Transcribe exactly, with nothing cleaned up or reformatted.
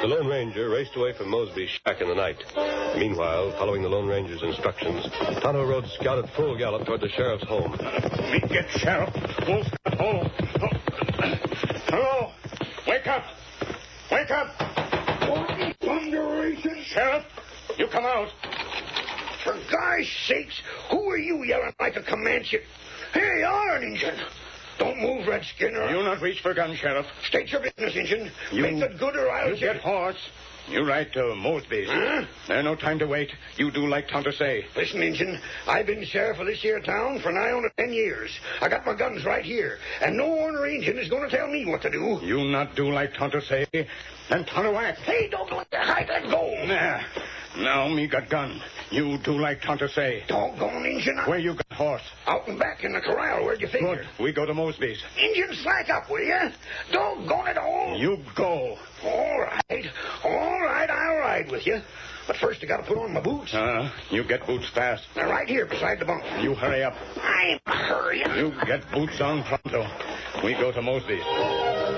The Lone Ranger raced away from Mosby's shack in the night. Meanwhile, following the Lone Ranger's instructions, Tonto rode Scout at full gallop toward the sheriff's home. Me get sheriff. Wolf at home. Hello. Wake up. Wake up. What thunderation? Sheriff, you come out. For God's sakes, who are you yelling like a Comanche? Here you are, an Injun. Don't move, Redskin. Or... You not reach for gun, Sheriff. State your business, Injun. You, Make it good or I'll... You get horse. You ride to Mosby's. Huh? There's no time to wait. You do like Tonto say. Listen, Injun, I've been sheriff of this here town for nigh on to ten years. I got my guns right here, and no ornery Injun is going to tell me what to do. You not do like Tonto say, and Tonto act. Hey, don't let the hide let go. Nah. Now me got gun. You do like Tonto say. Doggone Injun. I... Where you got horse? Out and back in the corral. Where'd you figure? Good. We go to Mosby's. Injun, slack up, will you? Doggone it all. You go. All right. All right, I'll ride with you. But first I got to put on my boots. Uh, you get boots fast. They're right here beside the bunk. You hurry up. I'm hurrying. You get boots on pronto. We go to Mosby's.